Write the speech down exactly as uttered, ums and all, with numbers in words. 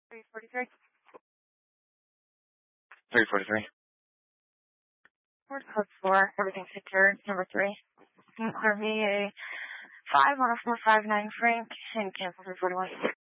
three forty-three. three forty-three. Word code four. Everything secured. Number three. R V A five on a four five nine Frank and cancel three forty-one.